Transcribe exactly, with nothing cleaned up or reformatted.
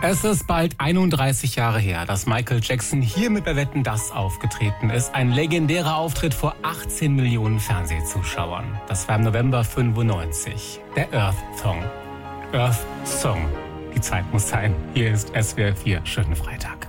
Es ist bald einunddreißig Jahre her, dass Michael Jackson hier mit bei Wetten, dass aufgetreten ist. Ein legendärer Auftritt vor achtzehn Millionen Fernsehzuschauern. Das war im November fünfundneunzig. Der Earth Song. Earth Song. Die Zeit muss sein. Hier ist S W R vier. Schönen Freitag.